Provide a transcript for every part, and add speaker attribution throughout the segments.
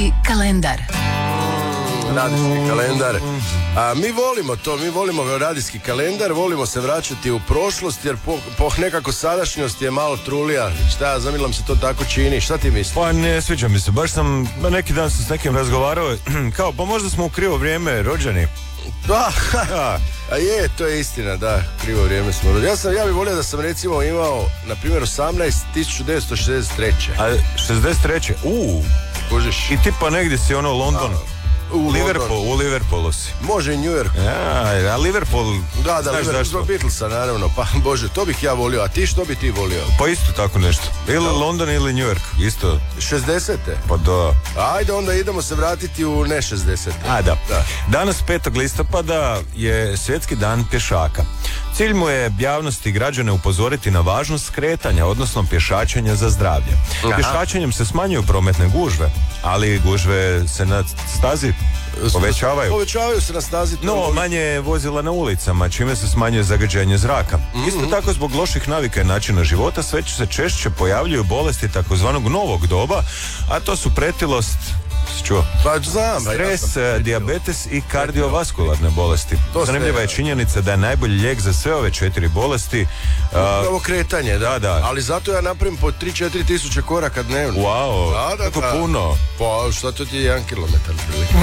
Speaker 1: Radijski kalendar.
Speaker 2: Radijski kalendar. A mi volimo to, mi volimo radijski kalendar, volimo se vraćati u prošlost, jer nekako sadašnjost je malo trulija. Šta, zamilam se to tako čini, šta ti misliš?
Speaker 3: Pa ne sviđa mi se, baš sam neki dan s nekim razgovarao, kao pa možda smo u krivo vrijeme rođeni.
Speaker 2: Da, a je, to je istina, da, krivo vrijeme smo rođeni. Ja bih volio da sam recimo imao, na primjer, 1963.
Speaker 3: A 63.
Speaker 2: Kužiš?
Speaker 3: I tipa negdje si ono London. U Liverpoolu si.
Speaker 2: Može i New York.
Speaker 3: A Liverpool,
Speaker 2: da,
Speaker 3: znaš zašto?
Speaker 2: Zbog Beatlesa, naravno. Pa bože, to bih ja volio. A ti što bi ti volio?
Speaker 3: Pa isto tako nešto. Ili London ili New York, isto.
Speaker 2: 60.
Speaker 3: Pa da.
Speaker 2: Ajde, onda idemo se vratiti u ne 60.
Speaker 3: Da. Danas 5. listopada je svjetski dan pješaka. Cilj mu je javnosti i građane upozoriti na važnost kretanja, odnosno pješačenja za zdravlje. Pješačenjem se smanjuju prometne gužve, ali gužve se na stazi
Speaker 2: Povećavaju se na stazi.
Speaker 3: No, manje je vozila na ulicama, čime se smanjuje zagađenje zraka. Isto tako, zbog loših navika i načina života, sve se češće pojavljuju bolesti takozvanog novog doba, a to su pretilost,
Speaker 2: pa znam,
Speaker 3: stres, dijabetes i kardiovaskularne bolesti. Zanimljiva je činjenica da je najbolji lijek za sve ove 4 bolesti
Speaker 2: upravo kretanje, da. Ali zato ja napravim po 3-4 tisuće koraka dnevno.
Speaker 3: Wow, tako puno.
Speaker 2: Pa šta to ti je 1 kilometar?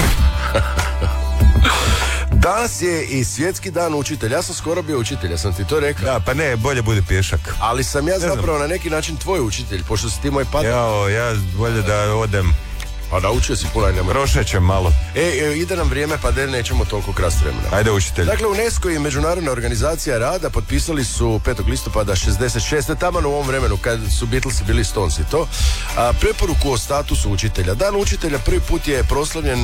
Speaker 2: Danas je i svjetski dan učitelja. Ja sam skoro bio učitelj, ja sam ti to rekao.
Speaker 3: Da, pa ne, bolje bude pješak.
Speaker 2: Ali sam ja zapravo na neki način tvoj učitelj, pošto si ti moj patron.
Speaker 3: Ja bolje da odem.
Speaker 2: Pa naučio si puno, nema.
Speaker 3: Prošećem malo.
Speaker 2: Ide nam vrijeme, pa nećemo toliko krasti vremena.
Speaker 3: Ajde, učitelj.
Speaker 2: Dakle, UNESCO i Međunarodna organizacija rada potpisali su 5. listopada 66. taman u ovom vremenu, kad su Beatlesi bili Stonesi to, preporuku o statusu učitelja. Dan učitelja prvi put je proslavljen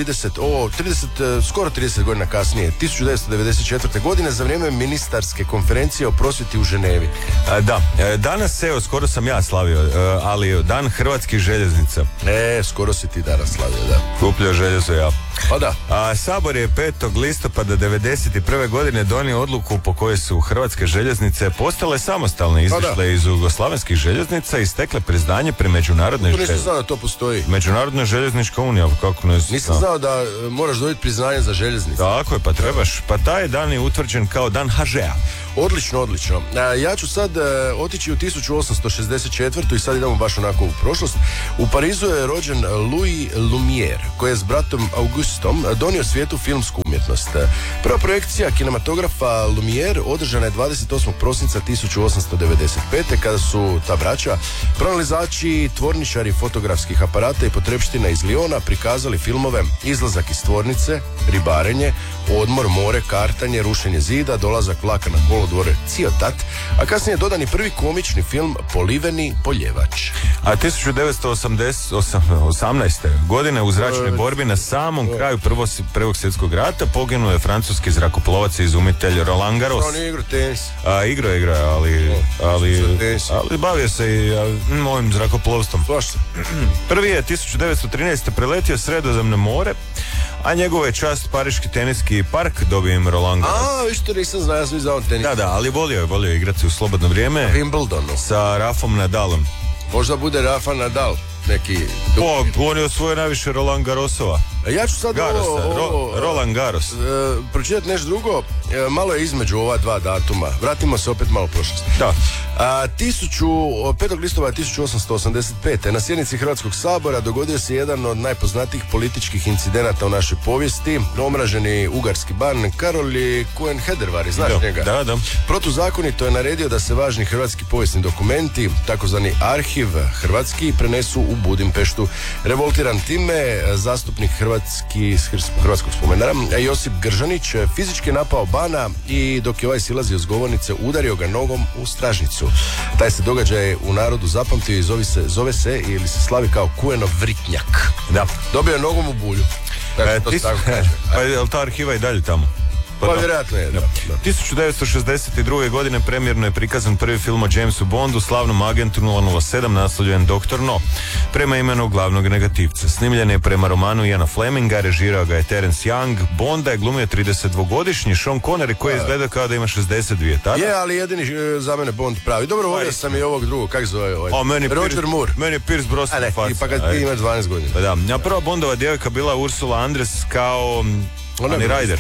Speaker 2: skoro 30 godina kasnije, 1994. godine, za vrijeme ministarske konferencije o prosvjeti u Ženevi.
Speaker 3: Danas, skoro sam ja slavio, ali dan Hrvatskih željeznica.
Speaker 2: Skoro si ti danas slavio, da.
Speaker 3: Kupljio željezo ja.
Speaker 2: Pa da.
Speaker 3: Sabor je 5. listopada 1991. godine donio odluku po kojoj su Hrvatske željeznice postale samostalne, izišle iz jugoslavenskih željeznica i stekle priznanje pri Međunarodnoj željezničkoj.
Speaker 2: Nisam znao da to postoji.
Speaker 3: Međunarodna željeznička unija, kako ne znam.
Speaker 2: Nisam znao da moraš dobiti priznanje za željeznice.
Speaker 3: Tako je, pa trebaš. Pa taj dan je utvrđen kao dan HŽ-a.
Speaker 2: Odlično. Ja ću sad otići u 1864. i sad idemo baš onako u prošlost. U Parizu je rođen Louis Lumière, koji je s bratom Augustom donio svijetu filmsku umjetnost. Prva projekcija kinematografa Lumière održana je 28. prosinca 1895. kada su ta braća, pronalazači, tvorničari fotografskih aparata i potrepština iz Liona prikazali filmove Izlazak iz tvornice, Ribarenje, Odmor, more, kartanje, rušenje zida, dolazak vlaka na kolodvore Ciotat, a kasnije dodani prvi komični film Poliveni poljevač.
Speaker 3: A 1918. godine u zračnoj borbi na samom kraju Prvog svjetskog rata poginuo je francuski zrakoplovac i izumitelj Roland Garros.
Speaker 2: On je igrao tenis.
Speaker 3: Igrao, ali bavio se i ovim zrakoplovstvom. Prvi je 1913. preletio Sredozemno more, a njegove je čast Pariški teniski park, dobio im Roland Garros.
Speaker 2: Viš to nisam znao, ja sam izdao tenis.
Speaker 3: Da, ali volio je igrati u slobodno vrijeme.
Speaker 2: Wimbledonu.
Speaker 3: Sa Rafom Nadalom.
Speaker 2: Možda bude Rafa Nadal.
Speaker 3: On je osvojio najviše Roland Garrosova.
Speaker 2: Ja ću sad
Speaker 3: Roland Garros.
Speaker 2: Pročitati nešto drugo. Malo je između ova dva datuma. Vratimo se opet malo prošlost.
Speaker 3: Da.
Speaker 2: 5. listopada 1885. na sjednici Hrvatskog sabora dogodio se jedan od najpoznatijih političkih incidenata u našoj povijesti. Omraženi ugarski ban Karoli Cohen-Hedervari, znaš njega?
Speaker 3: Da.
Speaker 2: Protuzakonito je naredio da se važni hrvatski povijesni dokumenti, takozvani arhiv hrvatski, prenesu u Budimpeštu. Revoltiran time, zastupnik hrvatskog spomenara Josip Gržanić fizički napao bana i dok je ovaj silazio s govornice udario ga nogom u stražnicu. Taj se događaj u narodu zapamtio i zove se ili se slavi kao Kuenov vritnjak.
Speaker 3: Da.
Speaker 2: Dobio je nogom u bulju.
Speaker 3: Pa je li ta arhiva i dalje tamo?
Speaker 2: Pa vjerojatno je, da.
Speaker 3: 1962. godine premjerno je prikazan prvi film o Jamesu Bondu, slavnom agentu 007 naslovljen Dr. No, prema imenu glavnog negativca. Snimljen je prema romanu Iana Fleminga, režirao ga je Terence Young. Bonda je glumio 32-godišnji Sean Connery koji izgleda kao da ima 62 tada.
Speaker 2: Je, ali jedini za mene Bond pravi. Dobro, volio sam i ovog drugog, kako zove ovaj? Roger Moore.
Speaker 3: Meni je Pierce Brosnan faca.
Speaker 2: Pa kad ti imaš 12 godina.
Speaker 3: Pa da, a prva Bondova djevojka bila Ursula Andress kao Annie Ryder.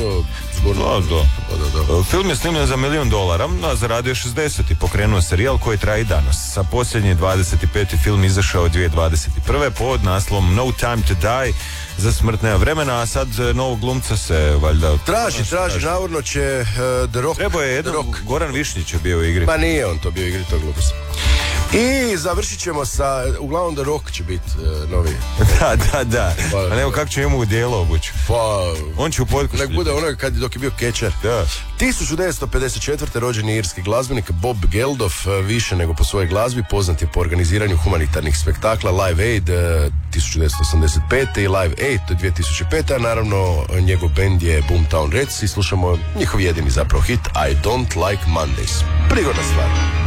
Speaker 3: Film je snimljen za $1 milion, a zaradio je 60 i pokrenuo serijal koji traje i danas. Sa posljednji 25. film izašao 2021. pod naslovom No Time to Die, za smrt nema vremena, a sad novog glumca se valjda
Speaker 2: traži, navodno će The Rock.
Speaker 3: Trebao je jedan, Goran Višnjić je bio u igri.
Speaker 2: Pa nije on to bio u igri, to glupost. I završit ćemo sa, uglavnom The Rock će biti novi.
Speaker 3: Da. A evo kako će njemu u dijelo obući.
Speaker 2: Pa,
Speaker 3: on će u podkušljivu.
Speaker 2: Nek bude ono dok je bio Catcher.
Speaker 3: Da.
Speaker 2: 1954. rođen je irski glazbenik Bob Geldof, više nego po svojoj glazbi, poznat je po organiziranju humanitarnih spektakla Live Aid 1985. i Live Aid 2005. A naravno njegov bend je Boomtown Rats i slušamo njihov jedini zapravo hit I Don't Like Mondays. Prigodna stvar.